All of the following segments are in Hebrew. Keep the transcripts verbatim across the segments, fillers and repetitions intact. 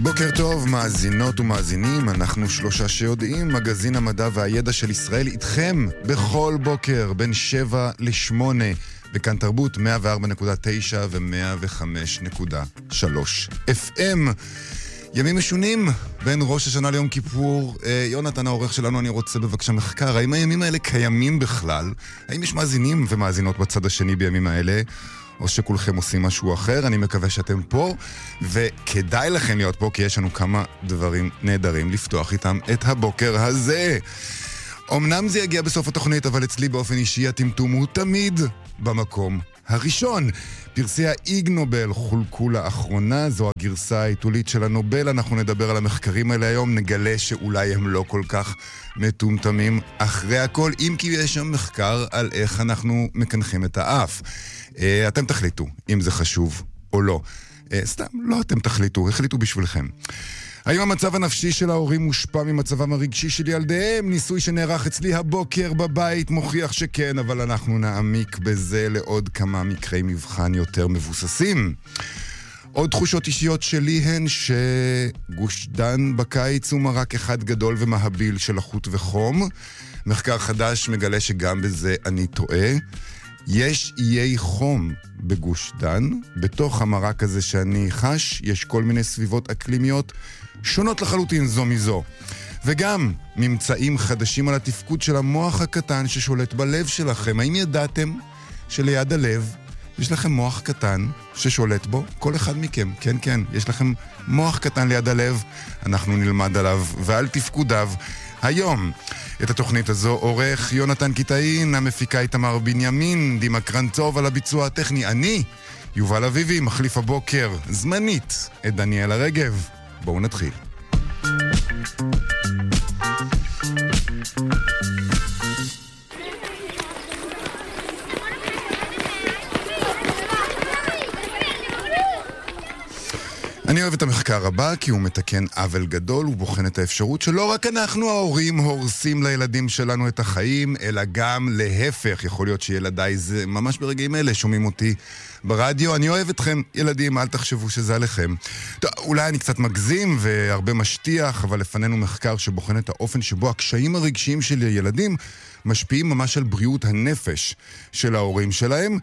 בוקר טוב, מאזינות ומאזינים, אנחנו שלושה שיודעים, מגזין המדע והידע של ישראל איתכם בכל בוקר בין שבע לשמונה, וכאן תרבות מאה וארבע נקודה תשע ו-מאה וחמש נקודה שלוש אף אם. ימים משונים בין ראש השנה ליום כיפור. אה, יונתן העורך שלנו, אני רוצה בבקשה מחקר, האם הימים האלה קיימים בכלל? האם יש מאזינים ומאזינות בצד השני בימים האלה? או שכולכם עושים משהו אחר? אני מקווה שאתם פה, וכדאי לכם להיות פה, כי יש לנו כמה דברים נהדרים לפתוח איתם את הבוקר הזה. אמנם זה יגיע בסוף התוכנית, אבל אצלי באופן אישי הטמטום הוא תמיד במקום הראשון. פרסי האיג נובל חולקו לאחרונה, זו הגרסה העיתולית של הנובל. אנחנו נדבר על המחקרים האלה היום, נגלה שאולי הם לא כל כך מטומטמים אחרי הכל, אם כי יש שם מחקר על איך אנחנו מקנחים את האף. אתם תחליטו אם זה חשוב או לא. סתם, לא אתם תחליטו, החליטו בשבילכם. האם המצב הנפשי של ההורים מושפע ממצבם הרגשי של ילדיהם? ניסוי שנערך אצלי הבוקר בבית מוכיח שכן, אבל אנחנו נעמיק בזה לעוד כמה מקרי מבחן יותר מבוססים. עוד תחושות אישיות שלי הן שגוש דן בקיץ הוא מרק אחד גדול ומהביל של לחות וחום. מחקר חדש מגלה שגם בזה אני טועה. יש איי חום בגוש דן, בתוך המרק הזה שאני חש, יש כל מיני סביבות אקלימיות שונות לחלוטין זו מזו. וגם ממצאים חדשים על התפקוד של המוח הקטן ששולט בלב שלכם. האם ידעתם שליד הלב יש לכם מוח קטן ששולט בו? כל אחד מכם, כן כן, יש לכם מוח קטן ליד הלב, אנחנו נלמד עליו ועל תפקודיו היום. את התוכנית הזו עורך יונתן קיטאין, המפיקה איתמר בנימין, דימה קרנצוב על הביצוע הטכני. אני, יובל אביבי, מחליף הבוקר זמנית את דניאל הרגב. בואו נתחיל. אני אוהב את המחקר הבא כי הוא מתקן עוול גדול, הוא בוחן את האפשרות שלא רק אנחנו ההורים הורסים לילדים שלנו את החיים, אלא גם להפך. יכול להיות שילדיי, זה ממש ברגעים אלה שומעים אותי ברדיו. אני אוהב אתכם ילדים, אל תחשבו שזה עליכם. טוב, אולי אני קצת מגזים והרבה משטיח, אבל לפנינו מחקר שבוחן את האופן שבו הקשיים הרגשיים של ילדים משפיעים ממש על בריאות הנפש של ההורים שלהם.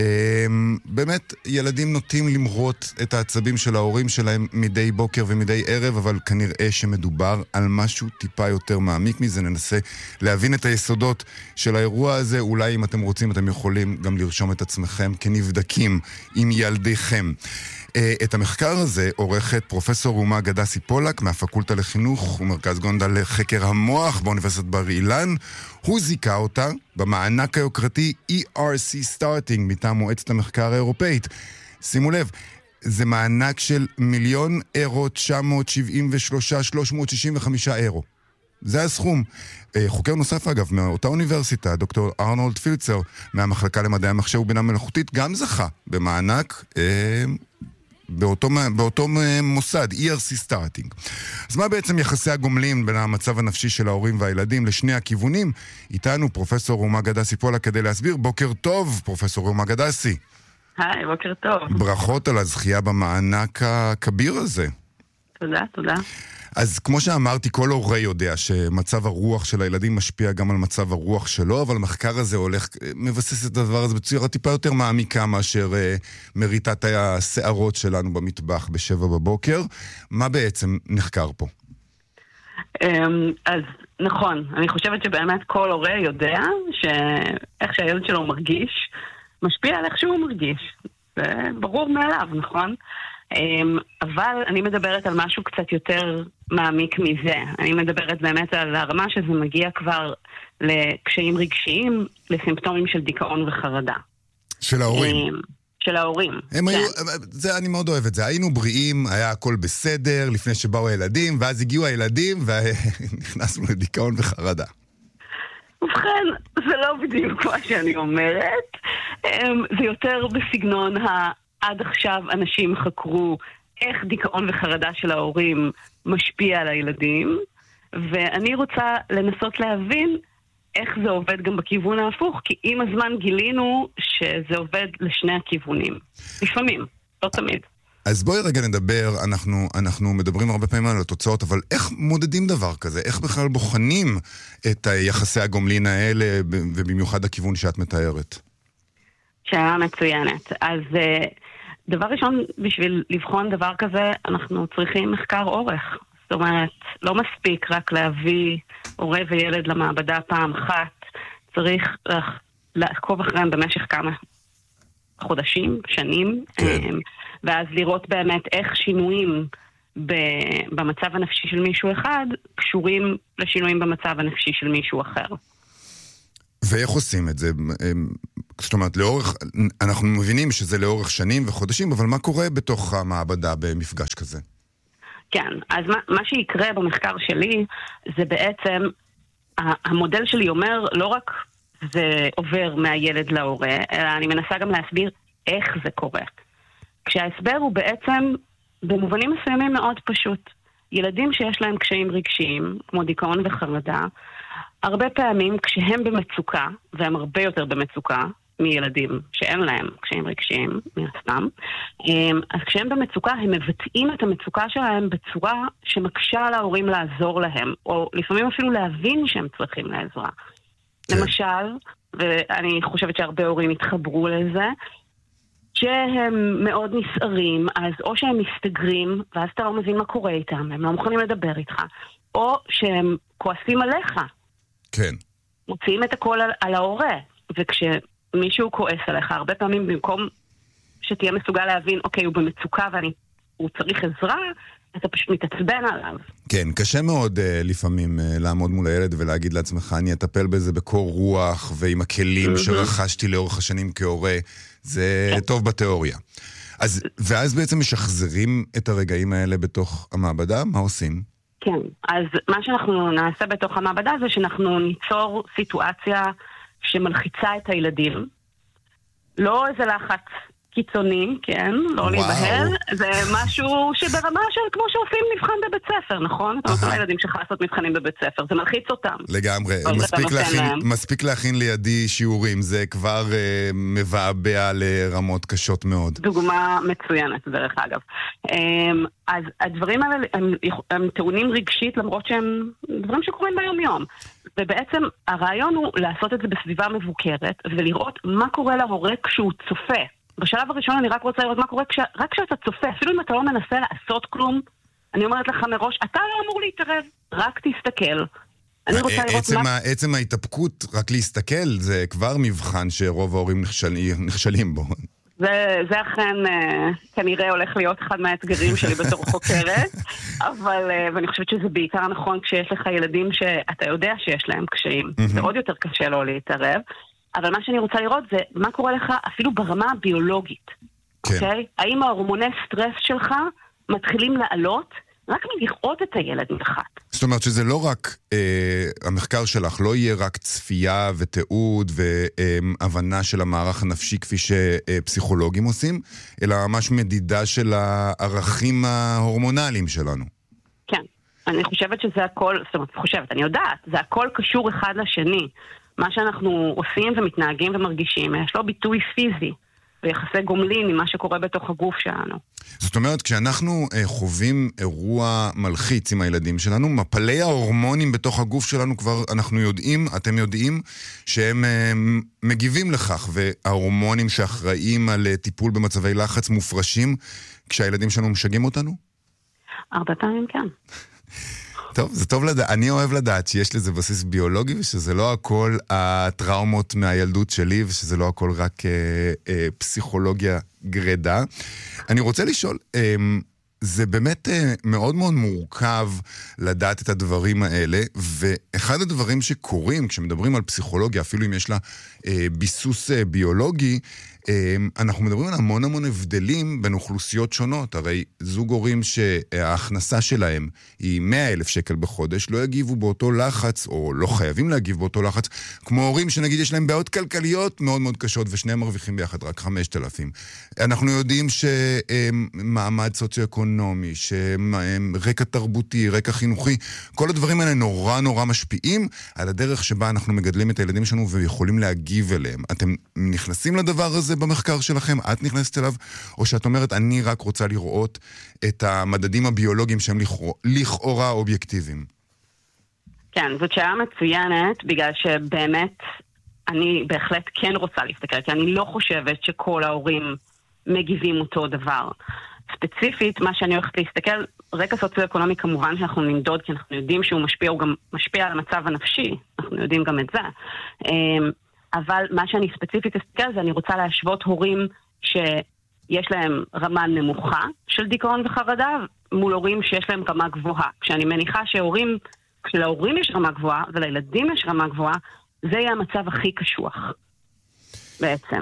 באמת, ילדים נוטים למרות את העצבים של ההורים שלהם מדי בוקר ומדי ערב, אבל כנראה שמדובר על משהו טיפה יותר מעמיק מזה. ננסה להבין את היסודות של האירוע הזה. אולי אם אתם רוצים, אתם יכולים גם לרשום את עצמכם כנבדקים עם ילדיכם. את המחקר הזה עורכת פרופסור רומה גדסי פולק מהפקולטה לחינוך ומרכז גונדה לחקר המוח באוניברסיטת בר אילן. הוא זיכה אותה במענק היוקרתי אי אר סי Starting מטעם מועצת המחקר האירופאית. שימו לב, זה מענק של מיליון אירו תשע מאות שבעים ושלושה אלף שלוש מאות שישים וחמישה אירו. זה הסכום. חוקר נוסף אגב מאותה אוניברסיטה, דוקטור ארנולד פילצר מהמחלקה למדעי המחשב ובינה מלאכותית, גם זכה במענק אה, באותו, באותו מוסד, אי אר סי Starting. אז מה בעצם יחסי הגומלין בין המצב הנפשי של ההורים והילדים לשני הכיוונים? איתנו פרופסור רומה גדסי פולה כדי להסביר. בוקר טוב, פרופסור רומה גדסי. היי, בוקר טוב. ברכות על הזכייה במענק הכביר הזה. תודה, תודה. אז כמו שאמרתי, כל הורה יודע שמצב הרוח של הילדים משפיע גם על מצב הרוח שלו, אבל המחקר הזה הולך, מבסס את הדבר הזה בצורה טיפה יותר מעמיקה מאשר uh, מריטת השערות שלנו במטבח בשבע בבוקר. מה בעצם נחקר פה? Um, אז נכון, אני חושבת שבאמת כל הורה יודע שאיך שהילד שלו מרגיש, משפיע על איך שהוא מרגיש. זה ברור מאליו, נכון? אבל אני מדברת על משהו קצת יותר מעמיק מזה. אני מדברת באמת על הרמה שזה מגיע כבר לקשיים רגשיים, לסימפטומים של דיכאון וחרדה. של ההורים. של ההורים. הם היו, זה, אני מאוד אוהב את זה. היינו בריאים, היה הכל בסדר, לפני שבאו הילדים, ואז הגיעו הילדים, ונכנסנו לדיכאון וחרדה. ובכן, זה לא בדיוק מה שאני אומרת. זה יותר בסגנון ה... עד עכשיו אנשים חקרו איך דיכאון וחרדה של ההורים משפיע על הילדים, ואני רוצה לנסות להבין איך זה עובד גם בכיוון ההפוך, כי עם הזמן גילינו שזה עובד לשני הכיוונים. לפעמים, לא תמיד. אז בואי רגע נדבר, אנחנו, אנחנו מדברים הרבה פעמים על התוצאות, אבל איך מודדים דבר כזה? איך בכלל בוחנים את יחסי הגומלין האלה, ובמיוחד הכיוון שאת מתארת? שאלה מצוינת. אז דבר ראשון, בשביל לבחון דבר כזה, אנחנו צריכים מחקר אורך. זאת אומרת, לא מספיק רק להביא הורה וילד למעבדה פעם אחת, צריך לעקוב אחריהם במשך כמה חודשים, שנים, כן. ואז לראות באמת איך שינויים במצב הנפשי של מישהו אחד קשורים לשינויים במצב הנפשי של מישהו אחר. ואיך עושים את זה? זאת אומרת, לאורך, אנחנו מבינים שזה לאורך שנים וחודשים, אבל מה קורה בתוך המעבדה במפגש כזה? כן, אז מה, מה שיקרה במחקר שלי זה בעצם, המודל שלי אומר לא רק זה עובר מהילד להורה, אלא אני מנסה גם להסביר איך זה קורה. כשההסבר הוא בעצם במובנים מסוימים מאוד פשוט. ילדים שיש להם קשיים רגשיים, כמו דיכאון וחרדה, הרבה פעמים כשהם במצוקה, והם הרבה יותר במצוקה מילדים שאין להם קשיים רגשיים, מהסתם, אז כשהם במצוקה הם מבטאים את המצוקה שלהם בצורה שמקשה על ההורים לעזור להם, או לפעמים אפילו להבין שהם צריכים לעזרה. למשל, ואני חושבת שהרבה הורים התחברו לזה, שהם מאוד נסערים, אז או שהם מסתגרים, ואז אתה לא מבין מה קורה איתם, הם לא מוכנים לדבר איתך, או שהם כועסים עליך. כן. מוציאים את הכל על, על ההורה, וכשמישהו כועס עליך, הרבה פעמים במקום שתהיה מסוגל להבין, אוקיי, הוא במצוקה והוא צריך עזרה, אתה פשוט מתעצבן עליו. כן, קשה מאוד uh, לפעמים uh, לעמוד מול הילד ולהגיד לעצמך, אני אטפל בזה בקור רוח ועם הכלים mm-hmm. שרכשתי לאורך השנים כהורה. זה כן. טוב בתיאוריה. אז, ואז בעצם משחזרים את הרגעים האלה בתוך המעבדה? מה עושים? כן, אז מה שאנחנו נעשה בתוך המעבדה זה שאנחנו ניצור סיטואציה שמלחיצה את הילדים. לא איזה לחץ קיצוני, כן? לא להיבהל. זה משהו שברמה של כמו שעושים מבחן בבית ספר, נכון? אתה נותן לילדים שלך לעשות מבחנים בבית ספר, זה מלחיץ אותם. לגמרי. מספיק להכין, מספיק להכין לידי שיעורים, זה כבר uh, מבעבע לרמות קשות מאוד. דוגמה מצוינת, דרך אגב. Um, אז הדברים האלה הם, הם טעונים רגשית, למרות שהם דברים שקורים ביום יום. ובעצם הרעיון הוא לעשות את זה בסביבה מבוקרת, ולראות מה קורה להורה כשהוא צופה. בשלב הראשון אני רק רוצה לראות מה קורה, כש... רק כשאתה צופה, אפילו אם אתה לא מנסה לעשות כלום, אני אומרת לך מראש, אתה לא אמור להתערב, רק תסתכל. אני רוצה לראות עצם מה... עצם ההתאפקות, רק להסתכל, זה כבר מבחן שרוב ההורים נכשלים, נכשלים בו. זה, זה אכן כנראה הולך להיות אחד מהאתגרים שלי בתור חוקרת, אבל, ואני חושבת שזה בעיקר נכון כשיש לך ילדים שאתה יודע שיש להם קשיים, זה עוד יותר קשה לא להתערב. אבל מה שאני רוצה לראות זה מה קורה לך אפילו ברמה הביולוגית. כן. אוקיי? האם ההורמוני סטרס שלך מתחילים לעלות רק מלראות את הילד נחת? זאת אומרת שזה לא רק, אה, המחקר שלך לא יהיה רק צפייה ותיעוד והבנה של המערך הנפשי כפי שפסיכולוגים עושים, אלא ממש מדידה של הערכים ההורמונליים שלנו. כן. אני חושבת שזה הכל, זאת אומרת, חושבת, אני יודעת, זה הכל קשור אחד לשני. מה שאנחנו עושים ומתנהגים ומרגישים, יש לו ביטוי פיזי ויחסי גומלין ממה שקורה בתוך הגוף שלנו. זאת אומרת, כשאנחנו אה, חווים אירוע מלחיץ עם הילדים שלנו, מפלי ההורמונים בתוך הגוף שלנו כבר אנחנו יודעים, אתם יודעים, שהם אה, מגיבים לכך, וההורמונים שאחראים על טיפול במצבי לחץ מופרשים כשהילדים שלנו משגעים אותנו? הרבה פעמים כן. טוב, זה טוב לדעת. אני אוהב לדעת שיש לזה בסיס ביולוגי, ושזה לא הכל הטראומות מהילדות שלי, ושזה לא הכל רק אה, אה, פסיכולוגיה גרדה. אני רוצה לשאול, אה, זה באמת אה, מאוד מאוד מורכב לדעת את הדברים האלה, ואחד הדברים שקורים כשמדברים על פסיכולוגיה, אפילו אם יש לה אה, ביסוס אה, ביולוגי, אנחנו מדברים על המון המון הבדלים בין אוכלוסיות שונות. הרי זוג הורים שההכנסה שלהם היא מאה אלף שקל בחודש, לא יגיבו באותו לחץ, או לא חייבים להגיב באותו לחץ, כמו הורים שנגיד יש להם בעיות כלכליות מאוד מאוד קשות, ושניהם מרוויחים ביחד רק חמשת אלפים. אנחנו יודעים שמעמד סוציו-אקונומי, שרקע תרבותי, רקע חינוכי, כל הדברים האלה נורא נורא משפיעים על הדרך שבה אנחנו מגדלים את הילדים שלנו ויכולים להגיב אליהם. אתם נכנסים לדבר הזה? הזה במחקר שלכם? את נכנסת אליו? או שאת אומרת, אני רק רוצה לראות את המדדים הביולוגיים שהם לכאורה אובייקטיביים? כן, זאת שאלה מצוינת, בגלל שבאמת אני בהחלט כן רוצה להסתכל, כי אני לא חושבת שכל ההורים מגיבים אותו דבר. ספציפית, מה שאני הולכת להסתכל, רקע סוציו-אקונומי כמובן שאנחנו נמדוד, כי אנחנו יודעים שהוא משפיע, הוא גם משפיע על המצב הנפשי, אנחנו יודעים גם את זה. אבל מה שאני ספציפית אסתכל זה, אני רוצה להשוות הורים שיש להם רמה נמוכה של דיכאון וחרדה, מול הורים שיש להם רמה גבוהה. כשאני מניחה שהורים, כשלהורים יש רמה גבוהה, ולילדים יש רמה גבוהה, זה יהיה המצב הכי קשוח, בעצם.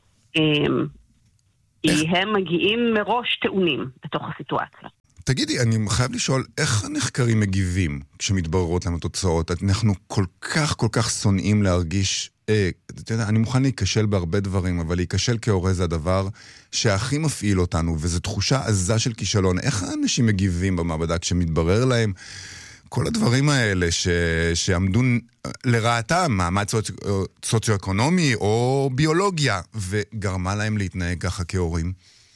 כי הם מגיעים מראש טעונים בתוך הסיטואציה. תגידי, אני חייב לשאול, איך הנחקרים מגיבים כשמתבררות להם התוצאות? אנחנו כל כך, כל כך שונאים להרגיש, אה, אתה יודע, אני מוכן להיכשל בהרבה דברים, אבל להיכשל כהורה זה הדבר שהכי מפעיל אותנו, וזו תחושה עזה של כישלון. איך האנשים מגיבים במעבדה כשמתברר להם כל הדברים האלה ש... שעמדו לרעתם, מעמד סוצ... סוציו-אקונומי או ביולוגיה, וגרמה להם להתנהג ככה כהורים?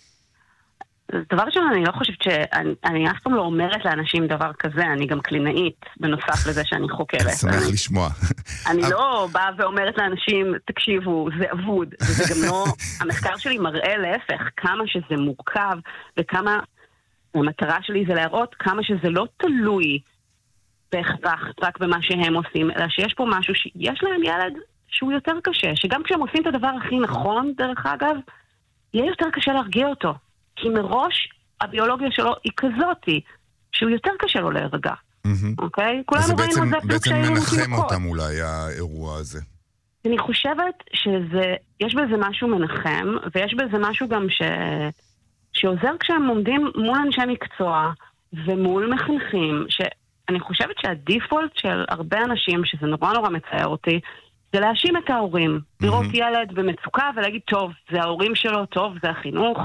דבר ראשון, אני לא חושבת שאני אני אף פעם לא אומרת לאנשים דבר כזה, אני גם קלינאית, בנוסף לזה שאני חוקרת. אני שמח לשמוע. אני לא באה ואומרת לאנשים, תקשיבו, זה אבוד, וזה גם לא, המחקר שלי מראה להפך, כמה שזה מורכב, וכמה, המטרה שלי זה להראות כמה שזה לא תלוי בהכרח רק במה שהם עושים, אלא שיש פה משהו שיש להם ילד שהוא יותר קשה, שגם כשהם עושים את הדבר הכי נכון, דרך אגב, יהיה יותר קשה להרגיע אותו. כי מראש הביולוגיה שלו היא כזאתי, שהוא יותר קשה לו להירגע. אוקיי? כולנו ראינו את זה אפילו כשהיינו מותינוקות. בעצם מנחם אותם אולי, האירוע הזה. אני חושבת שזה, יש בזה משהו מנחם, ויש בזה משהו גם ש... שעוזר כשהם עומדים מול אנשי מקצוע, ומול מחנכים, שאני חושבת שהדיפולט של הרבה אנשים, שזה נורא נורא מצער אותי, זה להאשים את ההורים. לראות ילד במצוקה ולהגיד, טוב, זה ההורים שלו, טוב, זה החינוך.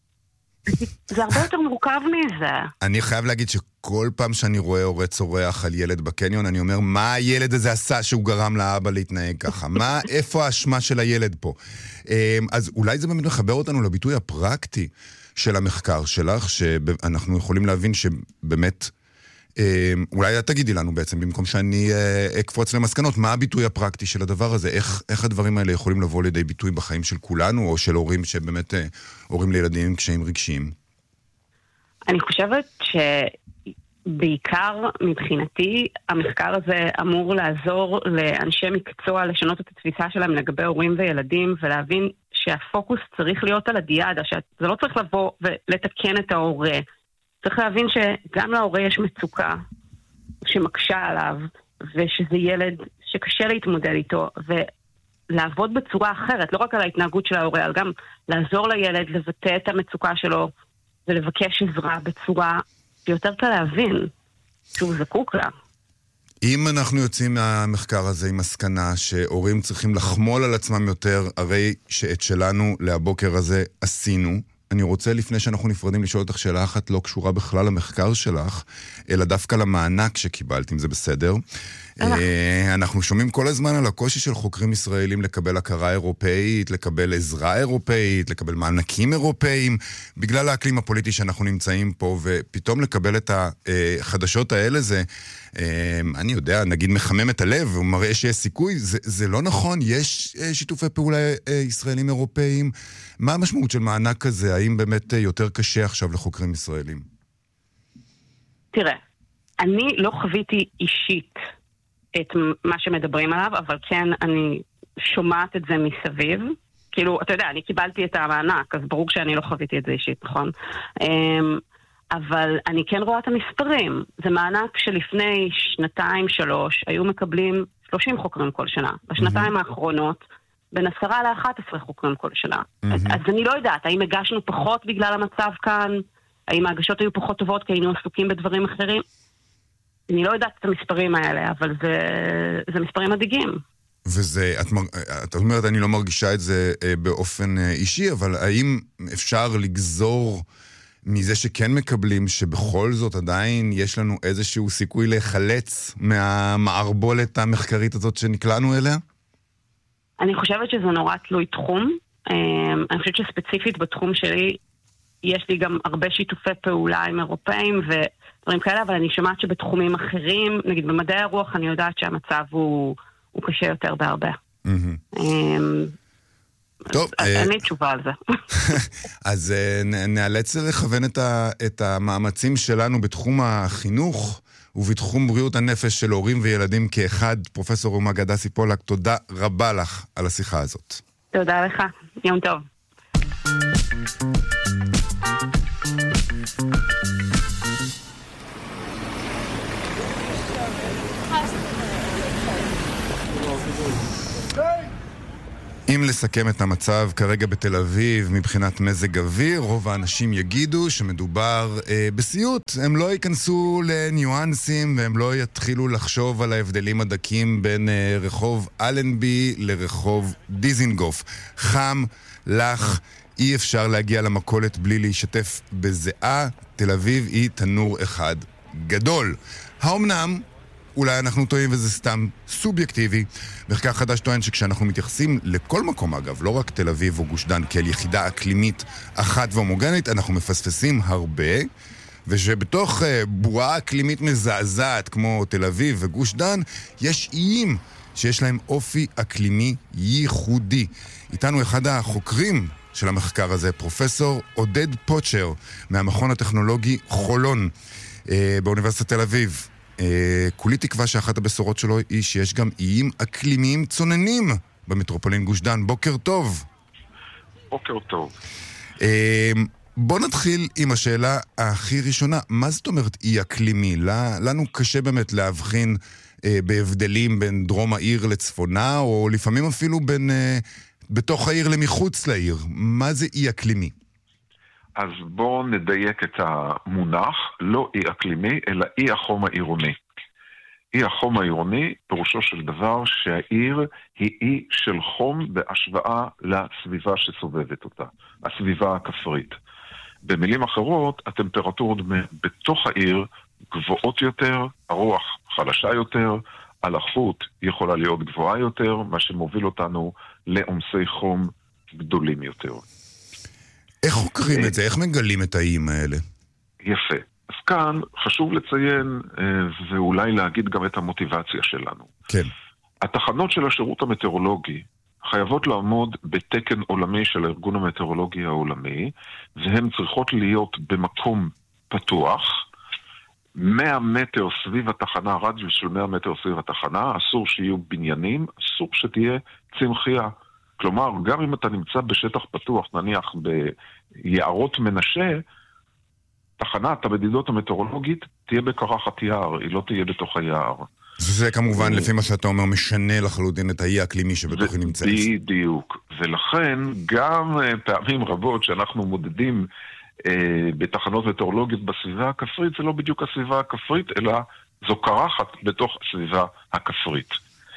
זה הרבה יותר מורכב מזה. אני חייב להגיד שכל פעם שאני רואה הורה צורח על ילד בקניון, אני אומר, מה הילד הזה עשה שהוא גרם לאבא להתנהג ככה? מה, איפה האשמה של הילד פה? אז אולי זה באמת מחבר אותנו לביטוי הפרקטי של המחקר שלך, שאנחנו יכולים להבין שבאמת, אולי את תגידי לנו בעצם, במקום שאני אקפוץ למסקנות, מה הביטוי הפרקטי של הדבר הזה? איך, איך הדברים האלה יכולים לבוא לידי ביטוי בחיים של כולנו, או של הורים שבאמת הורים לילדים עם קשיים רגשיים? אני חושבת שבעיקר מבחינתי, המחקר הזה אמור לעזור לאנשי מקצוע לשנות את התפיסה שלהם לגבי הורים וילדים, ולהבין שהפוקוס צריך להיות על הדיאדה, שזה לא צריך לבוא ולתקן את ההורה. צריך להבין שגם להורה יש מצוקה שמקשה עליו, ושזה ילד שקשה להתמודד איתו, ולעבוד בצורה אחרת, לא רק על ההתנהגות של ההורה, אלא גם לעזור לילד לבטא את המצוקה שלו, ולבקש עזרה בצורה שיותר קל להבין שהוא זקוק לה. אם אנחנו יוצאים מהמחקר הזה עם מסקנה שהורים צריכים לחמול על עצמם יותר, הרי שאת שלנו להבוקר הזה עשינו, אני רוצה לפני שאנחנו נפרדים לשאול אותך שאלה אחת לא קשורה בכלל למחקר שלך, אלא דווקא למענק שקיבלת, אם זה בסדר. אנחנו שומעים כל הזמן על הקושי של חוקרים ישראלים לקבל הכרה אירופאית, לקבל עזרה אירופאית, לקבל מענקים אירופאיים, בגלל האקלים הפוליטי שאנחנו נמצאים פה, ופתאום לקבל את החדשות האלה זה, אני יודע, נגיד מחמם את הלב, הוא מראה שיש סיכוי, זה, זה לא נכון, יש שיתופי פעולה ישראלים אירופאיים. מה המשמעות של מענק כזה? האם באמת יותר קשה עכשיו לחוקרים ישראלים? תראה, אני לא חוויתי אישית את מה שמדברים עליו, אבל כן, אני שומעת את זה מסביב. כאילו, אתה יודע, אני קיבלתי את המענק, אז ברור שאני לא חוויתי את זה אישית, נכון? אבל אני כן רואה את המספרים. זה מענק שלפני שנתיים, שלוש, היו מקבלים שלושים חוקרים כל שנה. בשנתיים האחרונות, בין עשרה לאחת עשרה חוקרים כל שנה. אז, אז אני לא יודעת, האם הגשנו פחות בגלל המצב כאן? האם ההגשות היו פחות טובות כי היינו עסוקים בדברים אחרים? אני לא יודעת את המספרים האלה, אבל זה, זה מספרים מדאיגים. וזה, את, את אומרת, אני לא מרגישה את זה באופן אישי, אבל האם אפשר לגזור מזה שכן מקבלים, שבכל זאת עדיין יש לנו איזשהו סיכוי להיחלץ מהמערבולת המחקרית הזאת שנקלענו אליה? אני חושבת שזה נורא תלוי תחום, אני חושבת שספציפית בתחום שלי, יש לי גם הרבה שיתופי פעולה עם אירופאים ודברים כאלה, אבל אני שומעת שבתחומים אחרים, נגיד במדעי הרוח, אני יודעת שהמצב הוא, הוא קשה יותר בהרבה. Mm-hmm. טוב. אין לי תשובה על זה. אז נאלץ לכוון את המאמצים שלנו בתחום החינוך ובתחום בריאות הנפש של הורים וילדים כאחד. פרופסור אומה גדסי פולק, תודה רבה לך על השיחה הזאת. תודה לך, יום טוב. אם לסכם את המצב כרגע בתל אביב מבחינת מזג אוויר, רוב האנשים יגידו שמדובר אה, בסיוט. הם לא ייכנסו לניואנסים והם לא יתחילו לחשוב על ההבדלים הדקים בין אה, רחוב אלנבי לרחוב דיזינגוף. חם, לח, אי אפשר להגיע למכולת בלי להשתף בזיעה. תל אביב היא תנור אחד גדול. האומנם? אולי אנחנו טועים וזה סתם סובייקטיבי. מחקר חדש טוען שכשאנחנו מתייחסים לכל מקום, אגב, לא רק תל אביב או גוש דן, כאל יחידה אקלימית אחת והומוגנית, אנחנו מפספסים הרבה, ושבתוך uh, בועה אקלימית מזעזעת כמו תל אביב וגוש דן, יש איים שיש להם אופי אקלימי ייחודי. איתנו אחד החוקרים של המחקר הזה, פרופסור עודד פוצ'ר, מהמכון הטכנולוגי חולון uh, באוניברסיטת תל אביב. Uh, כולי תקווה שאחת הבשורות שלו היא שיש גם איים אקלימיים צוננים במטרופולין גוש דן. בוקר טוב. בוקר טוב. Uh, בוא נתחיל עם השאלה הכי ראשונה. מה זאת אומרת אי אקלימי? לנו קשה באמת להבחין uh, בהבדלים בין דרום העיר לצפונה, או לפעמים אפילו בין uh, בתוך העיר למחוץ לעיר. מה זה אי אקלימי? אז בואו נדייק את המונח, לא אי אקלימי, אלא אי החום העירוני. אי החום העירוני, פירושו של דבר שהעיר היא אי של חום בהשוואה לסביבה שסובבת אותה, הסביבה הכפרית. במילים אחרות, הטמפרטורות בתוך העיר גבוהות יותר, הרוח חלשה יותר, הלחות יכולה להיות גבוהה יותר, מה שמוביל אותנו לעומסי חום גדולים יותר. איך חוקרים את זה? איך מגלים את האיים האלה? יפה. אז כאן חשוב לציין ואולי להגיד גם את המוטיבציה שלנו. כן. התחנות של השירות המטאורולוגי חייבות לעמוד בתקן עולמי של הארגון המטאורולוגי העולמי, והן צריכות להיות במקום פתוח, מאה מטר סביב התחנה, רדיוס של מאה מטר סביב התחנה, אסור שיהיו בניינים, אסור שתהיה צמחייה. כלומר, גם אם אתה נמצא בשטח פתוח, נניח ביערות מנשה, תחנת המדידות המטאורולוגית תהיה בקרחת יער, היא לא תהיה בתוך היער. זה כמובן, לפי מה שאתה אומר, משנה לחלוטין את האי האקלימי שבתוך היא נמצאת. בדיוק. ולכן, גם פעמים רבות שאנחנו מודדים אה, בתחנות מטאורולוגיות בסביבה הכפרית, זה לא בדיוק הסביבה הכפרית, אלא זו קרחת בתוך הסביבה הכפרית.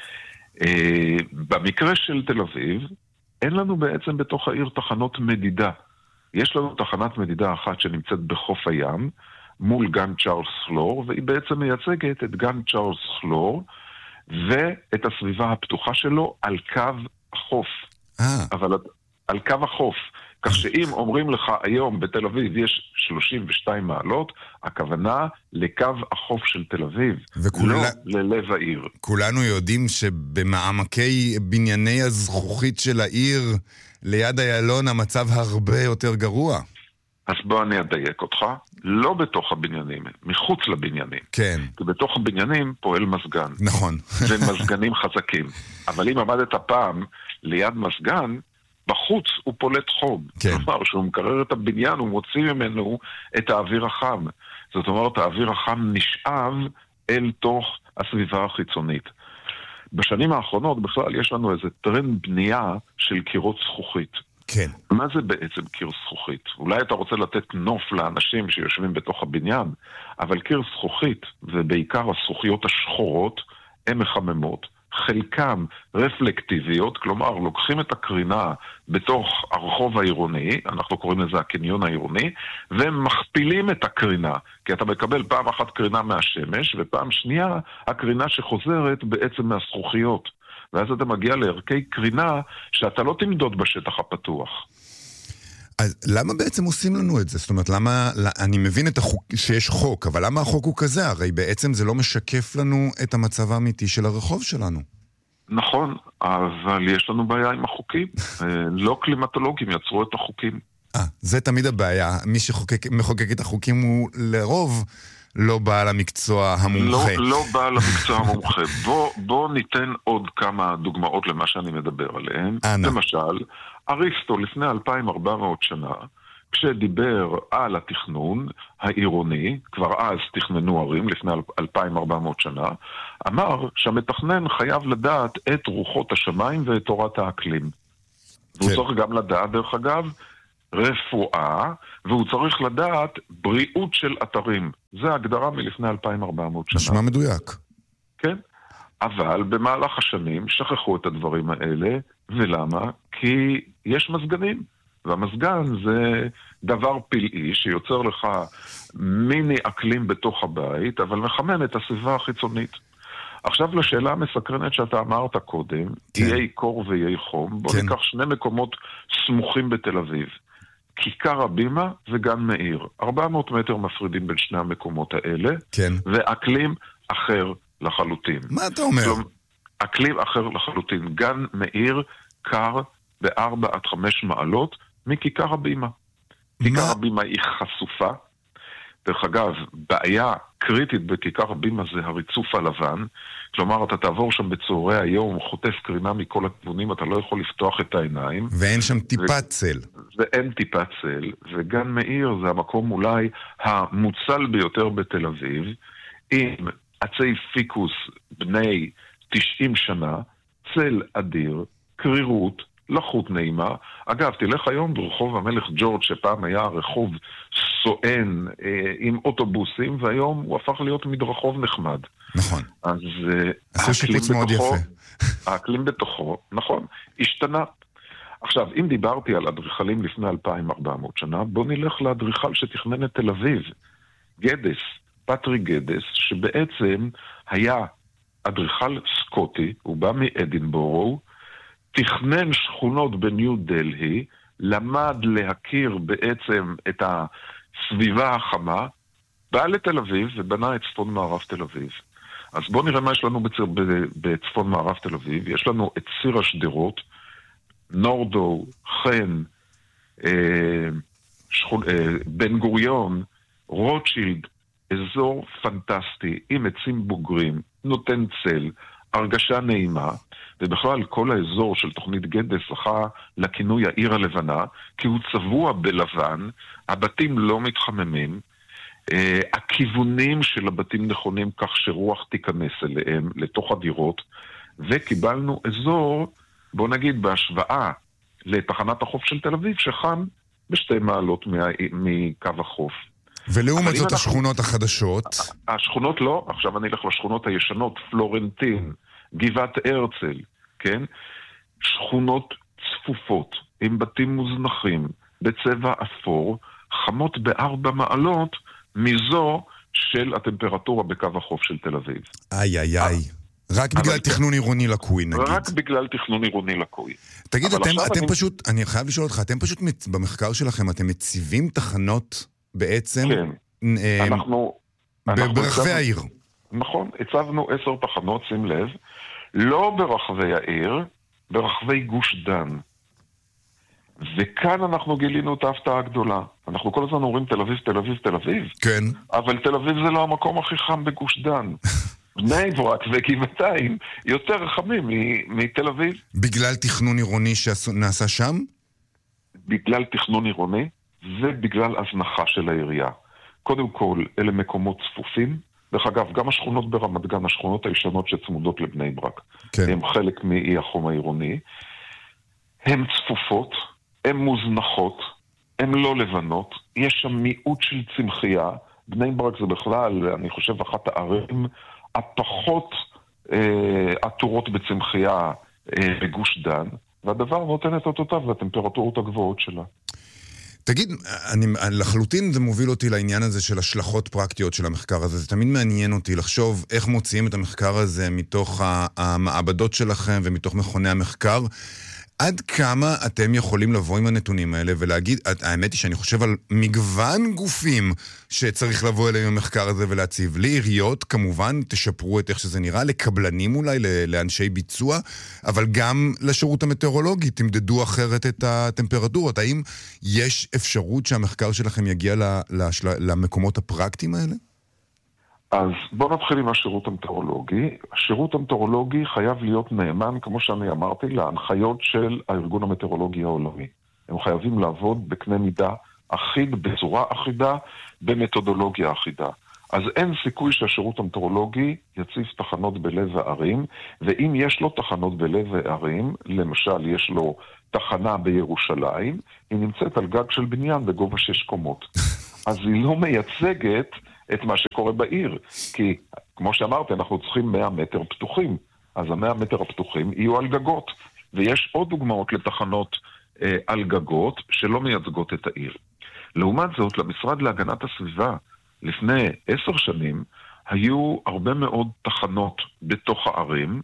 Uh, במקרה של תל אביב, אין לנו בעצם בתוך העיר תחנות מדידה. יש לנו תחנת מדידה אחת שנמצאת בחוף הים, מול גן צ'ארלס פלור, והיא בעצם מייצגת את גן צ'ארלס פלור, ואת הסביבה הפתוחה שלו על קו החוף. אה. אבל על קו החוף. כך שאם אומרים לך היום בתל אביב יש שלושים ושתיים מעלות, הכוונה לקו החוף של תל אביב, וכול... לא ללב העיר. כולנו יודעים שבמעמקי בנייני הזכוכית של העיר, ליד איילון, המצב הרבה יותר גרוע. אז בוא אני אדייק אותך, לא בתוך הבניינים, מחוץ לבניינים. כן. כי בתוך הבניינים פועל מזגן. נכון. ומזגנים חזקים. אבל אם עמדת פעם ליד מזגן, בחוץ הוא פולט חום. כן. כלומר, כשהוא מקרר את הבניין, הוא מוציא ממנו את האוויר החם. זאת אומרת, האוויר החם נשאב אל תוך הסביבה החיצונית. בשנים האחרונות בכלל יש לנו איזה טרנד בנייה של קירות זכוכית. כן. מה זה בעצם קיר זכוכית? אולי אתה רוצה לתת נוף לאנשים שיושבים בתוך הבניין, אבל קיר זכוכית, ובעיקר הזכוכיות השחורות, הן מחממות. חלקם רפלקטיביות, כלומר לוקחים את הקרינה בתוך הרחוב העירוני, אנחנו קוראים לזה הקניון העירוני, והם מכפילים את הקרינה, כי אתה מקבל פעם אחת קרינה מהשמש, ופעם שנייה הקרינה שחוזרת בעצם מהזכוכיות. ואז אתה מגיע לערכי קרינה שאתה לא תמדוד בשטח הפתוח. אז למה בעצם עושים לנו את זה? זאת אומרת, למה, אני מבין את החוק, שיש חוק, אבל למה החוק הוא כזה? הרי בעצם זה לא משקף לנו את המצב האמיתי של הרחוב שלנו. נכון, אבל יש לנו בעיה עם החוקים. לא קלימטולוגים יצרו את החוקים. אה, זה תמיד הבעיה. מי שמחוקק את החוקים הוא לרוב לא בעל המקצוע המומחה. לא, לא בעל המקצוע המומחה. בוא, בוא ניתן עוד כמה דוגמאות למה שאני מדבר עליהן. אנא. למשל, אריסטו לפני אלפיים וארבע מאות שנה, כשדיבר על התכנון העירוני, כבר אז תכננו ערים לפני אלפיים וארבע מאות שנה, אמר שהמתכנן חייב לדעת את רוחות השמיים ואת תורת האקלים. כן. והוא צריך גם לדעת, דרך אגב, רפואה, והוא צריך לדעת בריאות של אתרים. זה ההגדרה מלפני אלפיים וארבע מאות שנה. נשמע מדויק. כן. אבל במהלך השנים שכחו את הדברים האלה, ולמה? כי יש מזגנים, והמזגן זה דבר פלאי שיוצר לך מיני אקלים בתוך הבית, אבל מחמם את הסביבה החיצונית. עכשיו לשאלה המסקרנת שאתה אמרת קודם, כן. איי קור ואיי חום, בוא כן. ניקח שני מקומות סמוכים בתל אביב. כיכר הבימה וגן מאיר. ארבע מאות מטר מפרידים בין שני המקומות האלה, כן. ואקלים אחר לחלוטין. מה אתה אומר? כלומר, אקלים אחר לחלוטין. גן מאיר קר בארבע עד חמש מעלות מכיכר הבימה. כיכר הבימה היא חשופה. דרך אגב, בעיה קריטית בכיכר הבימה זה הריצוף הלבן. כלומר, אתה תעבור שם בצהרי היום, חוטף קרינה מכל הכיוונים, אתה לא יכול לפתוח את העיניים. ואין שם טיפת צל. ואין טיפת צל. וגן מאיר זה המקום אולי המוצל ביותר בתל אביב, עם עצי פיקוס בני תשעים שנה, צל אדיר, קרירות, לחות נעימה. אגב, תלך היום ברחוב המלך ג'ורג' שפעם היה רחוב סואן אה, עם אוטובוסים, והיום הוא הפך להיות מדרחוב נחמד. נכון. אז עשו שיפוץ מאוד יפה. האקלים בתוכו, נכון, השתנה. עכשיו, אם דיברתי על אדריכלים לפני אלפיים וארבע מאות שנה, בוא נלך לאדריכל שתכנן את תל אביב. גדס, פטריק גדס, שבעצם היה אדריכל סקוטי, הוא בא מאדינבורו, תכנן שכונות בניו דלהי, למד להכיר בעצם את הסביבה החמה, בא לתל אביב ובנה את צפון מערב תל אביב. אז בואו נראה מה יש לנו בצ... בצפון מערב תל אביב. יש לנו את ציר השדרות, נורדו, חן, אה, שכון... אה, בן גוריון, רוטשילד, אזור פנטסטי, עם עצים בוגרים, נותן צל, הרגשה נעימה, ובכלל כל האזור של תוכנית גדס זכה לכינוי העיר הלבנה, כי הוא צבוע בלבן, הבתים לא מתחממים, uh, הכיוונים של הבתים נכונים כך שרוח תיכנס אליהם, לתוך הדירות, וקיבלנו אזור, בוא נגיד בהשוואה לתחנת החוף של תל אביב, שחם בשתי מעלות מה... מקו החוף. ולעומת זאת השכונות החדשות? השכונות לא, עכשיו אני אלך לשכונות הישנות, פלורנטין, גבעת הרצל, כן? שכונות צפופות, עם בתים מוזנחים, בצבע אפור, חמות בארבע מעלות מזו של הטמפרטורה בקו החוף של תל אביב. איי איי איי. רק בגלל תכנון עירוני לקוי, נגיד. רק בגלל תכנון עירוני לקוי. תגיד, אתם פשוט, אני חייב לשאול אותך, אתם פשוט במחקר שלכם, אתם מציבים תחנות בעצם ברחבי העיר. נכון, הצבנו עשר תחנות, שים לב, לא ברחבי העיר, ברחבי גוש דן. וכאן אנחנו גילינו את ההפתעה הגדולה. אנחנו כל הזמן אומרים תל אביב, תל אביב, תל אביב. כן. אבל תל אביב זה לא המקום הכי חם בגוש דן. בני ברק וגבעתיים יותר חמים מתל אביב. בגלל תכנון עירוני שנעשה שם? בגלל תכנון עירוני ובגלל הזנחה של העירייה. קודם כל, אלה מקומות צפופים. דרך אגב, גם השכונות ברמת גן, השכונות הישנות שצמודות לבני ברק, כן. הם חלק מאי החום העירוני. הן צפופות, הן מוזנחות, הן לא לבנות, יש שם מיעוט של צמחייה. בני ברק זה בכלל, אני חושב, אחת הערים הפחות אה, עטורות בצמחייה אה, בגוש דן, והדבר נותן את אותותיו והטמפרטורות הגבוהות שלה. תגיד, אני, לחלוטין זה מוביל אותי לעניין הזה של השלכות פרקטיות של המחקר הזה. זה תמיד מעניין אותי לחשוב איך מוציאים את המחקר הזה מתוך המעבדות שלכם ומתוך מכוני המחקר. עד כמה אתם יכולים לבוא עם הנתונים האלה ולהגיד, האמת היא שאני חושב על מגוון גופים שצריך לבוא אליהם עם המחקר הזה ולהציב. לעיריות, כמובן, תשפרו את איך שזה נראה, לקבלנים אולי, לאנשי ביצוע, אבל גם לשירות המטאורולוגי, תמדדו אחרת את הטמפרטורות. האם יש אפשרות שהמחקר שלכם יגיע למקומות הפרקטיים האלה? אז בואו נתחיל עם השירות המטאורולוגי. השירות המטאורולוגי חייב להיות נאמן, כמו שאני אמרתי, להנחיות של הארגון המטאורולוגי העולמי. הם חייבים לעבוד בקנה מידה אחיד, בצורה אחידה, במתודולוגיה אחידה. אז אין סיכוי שהשירות המטאורולוגי יציב תחנות בלב הערים, ואם יש לו תחנות בלב הערים, למשל יש לו תחנה בירושלים, היא נמצאת על גג של בניין בגובה שש קומות. אז היא לא מייצגת את מה שקורה בעיר, כי כמו שאמרתי, אנחנו צריכים מאה מטר פתוחים, אז המאה מטר הפתוחים יהיו על גגות, ויש עוד דוגמאות לתחנות אה, על גגות שלא מייצגות את העיר. לעומת זאת, למשרד להגנת הסביבה, לפני עשר שנים, היו הרבה מאוד תחנות בתוך הערים,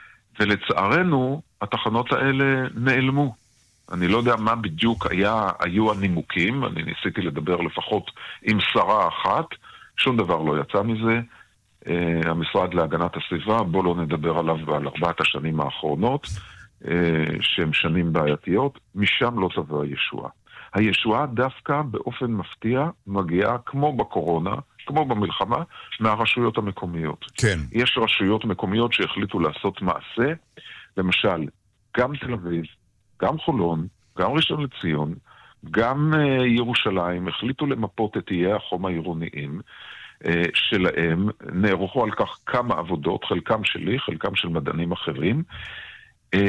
ולצערנו, התחנות האלה נעלמו. אני לא יודע מה בדיוק היה, היו הנימוקים, אני ניסיתי לדבר לפחות עם שרה אחת, שום דבר לא יצא מזה. Uh, המשרד להגנת הסביבה, בוא לא נדבר עליו על ארבעת השנים האחרונות, uh, שהן שנים בעייתיות, משם לא תבוא הישועה. הישועה דווקא באופן מפתיע מגיעה, כמו בקורונה, כמו במלחמה, מהרשויות המקומיות. כן. יש רשויות מקומיות שהחליטו לעשות מעשה, למשל, גם תל אביב, גם חולון, גם ראשון לציון, גם uh, ירושלים, החליטו למפות את איי החום העירוניים uh, שלהם, נערכו על כך כמה עבודות, חלקם שלי, חלקם של מדענים אחרים, uh,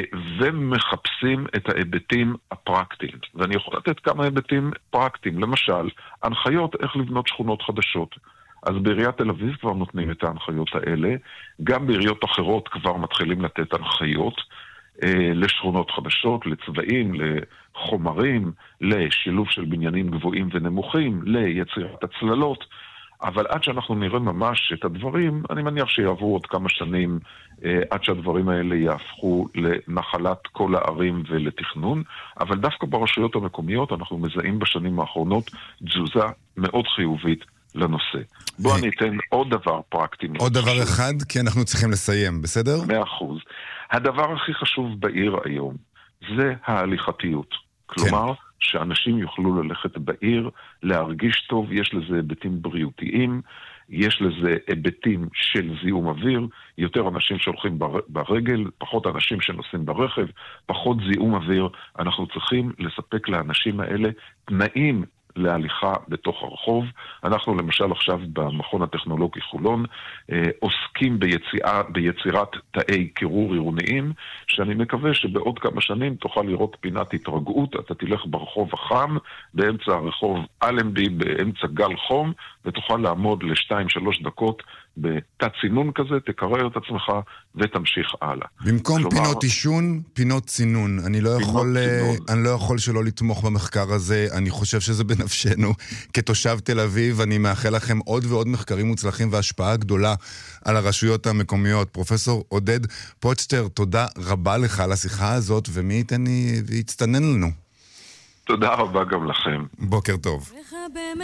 ומחפשים את ההיבטים הפרקטיים. ואני יכול לתת כמה היבטים פרקטיים, למשל, הנחיות איך לבנות שכונות חדשות. אז בעיריית תל אביב כבר נותנים את ההנחיות האלה, גם בעיריות אחרות כבר מתחילים לתת הנחיות, לשכונות חדשות, לצבעים, לחומרים, לשילוב של בניינים גבוהים ונמוכים, ליצירת הצללות, אבל עד שאנחנו נראה ממש את הדברים, אני מניח שיעברו עוד כמה שנים עד שהדברים האלה יהפכו לנחלת כל הערים ולתכנון, אבל דווקא ברשויות המקומיות אנחנו מזהים בשנים האחרונות תזוזה מאוד חיובית לנושא. בוא אני אתן עוד דבר פרקטי. עוד דבר אחד, כי אנחנו צריכים לסיים, בסדר? מאה אחוז. הדבר הכי חשוב בעיר היום זה ההליכתיות. כלומר, שאנשים יוכלו ללכת בעיר, להרגיש טוב, יש לזה היבטים בריאותיים, יש לזה היבטים של זיהום אוויר, יותר אנשים שהולכים ברגל, פחות אנשים שנוסעים ברכב, פחות זיהום אוויר. אנחנו צריכים לספק לאנשים האלה תנאים להליכה בתוך הרחוב. אנחנו למשל עכשיו במכון הטכנולוגי חולון אה, עוסקים ביציאה, ביצירת תאי קירור עירוניים, שאני מקווה שבעוד כמה שנים תוכל לראות פינת התרגעות, אתה תלך ברחוב החם, באמצע הרחוב אלנבי, באמצע גל חום, ותוכל לעמוד לשתיים שלוש דקות בתת צינון כזה, תקרר את עצמך ותמשיך הלאה. במקום כלומר, פינות עישון, פינות צינון. אני לא יכול, אני לא יכול שלא לתמוך במחקר הזה, אני חושב שזה בנפשנו. כתושב תל אביב, אני מאחל לכם עוד ועוד מחקרים מוצלחים והשפעה גדולה על הרשויות המקומיות. פרופסור עודד פוצ'טר, תודה רבה לך על השיחה הזאת, ומי ייתן ויצטנן לנו. תודה רבה גם לכם. בוקר טוב.